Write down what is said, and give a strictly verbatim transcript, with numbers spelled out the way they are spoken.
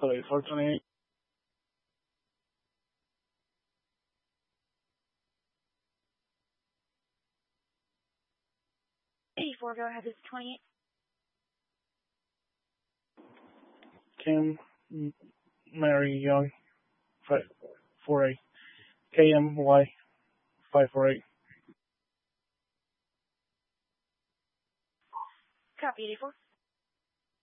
Sorry, four twenty-eight. eighty-four, go ahead, this is twenty-eight. Kim Mary Young, five four eight. K M Y five four eight. Copy, eighty-four.